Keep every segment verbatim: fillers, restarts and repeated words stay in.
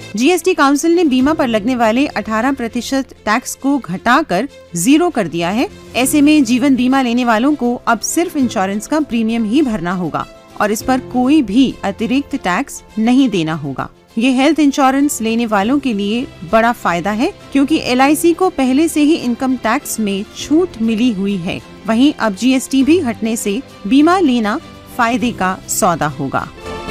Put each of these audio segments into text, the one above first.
GST council ने बीमा पर लगने वाले अठारह प्रतिशत टैक्स को घटाकर जीरो कर दिया है। ऐसे में जीवन बीमा लेने वालों को अब सिर्फ इंश्योरेंस का प्रीमियम ही भरना होगा और इस पर कोई भी अतिरिक्त टैक्स नहीं देना होगा। ये हेल्थ इंश्योरेंस लेने वालों के लिए बड़ा फायदा है, क्योंकि एल आई सी को पहले से ही इनकम टैक्स में छूट मिली हुई है। वहीं अब जीएसटी भी हटने से बीमा लेना फायदे का सौदा होगा।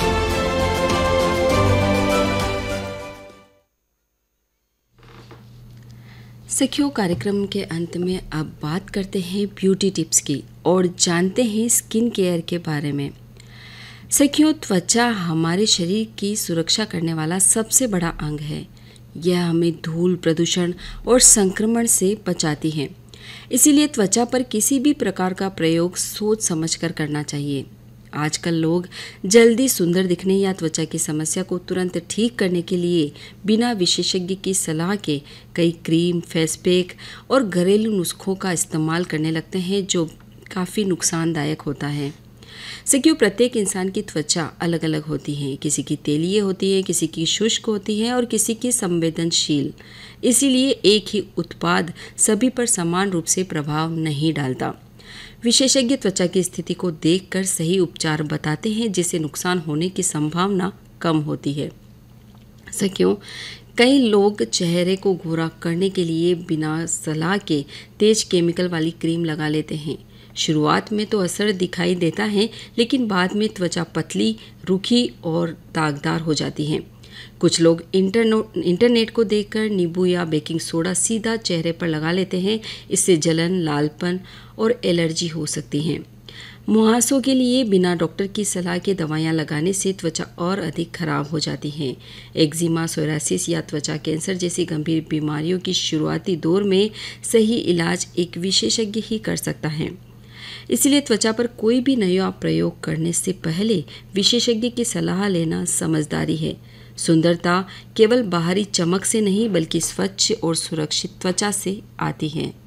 सखियों, कार्यक्रम के अंत में अब बात करते हैं ब्यूटी टिप्स की और जानते हैं स्किन केयर के बारे में। सखियों, त्वचा हमारे शरीर की सुरक्षा करने वाला सबसे बड़ा अंग है। यह हमें धूल, प्रदूषण और संक्रमण से बचाती है। इसीलिए त्वचा पर किसी भी प्रकार का प्रयोग सोच समझकर करना चाहिए। आजकल लोग जल्दी सुंदर दिखने या त्वचा की समस्या को तुरंत ठीक करने के लिए बिना विशेषज्ञ की सलाह के कई क्रीम, फेस पैक और घरेलू नुस्खों का इस्तेमाल करने लगते हैं, जो काफ़ी नुकसानदायक होता है। सखियों, प्रत्येक इंसान की त्वचा अलग अलग होती है। किसी की तेलीय होती है, किसी की शुष्क होती है और किसी की संवेदनशील। इसीलिए एक ही उत्पाद सभी पर समान रूप से प्रभाव नहीं डालता। विशेषज्ञ त्वचा की स्थिति को देखकर सही उपचार बताते हैं, जिससे नुकसान होने की संभावना कम होती है। सखियों, कई लोग चेहरे को गोरा करने के लिए बिना सलाह के तेज केमिकल वाली क्रीम लगा लेते हैं। शुरुआत में तो असर दिखाई देता है, लेकिन बाद में त्वचा पतली, रूखी और दागदार हो जाती है। कुछ लोग इंटरनेट को देखकर नींबू या बेकिंग सोडा सीधा चेहरे पर लगा लेते हैं। इससे जलन, लालपन और एलर्जी हो सकती है। मुहासों के लिए बिना डॉक्टर की सलाह के दवाइयाँ लगाने से त्वचा और अधिक खराब हो जाती है। एक्जिमा, सोरासिस या त्वचा कैंसर जैसी गंभीर बीमारियों की शुरुआती दौर में सही इलाज एक विशेषज्ञ ही कर सकता है। इसलिए त्वचा पर कोई भी नया प्रयोग करने से पहले विशेषज्ञ की सलाह लेना समझदारी है। सुंदरता केवल बाहरी चमक से नहीं, बल्कि स्वच्छ और सुरक्षित त्वचा से आती है।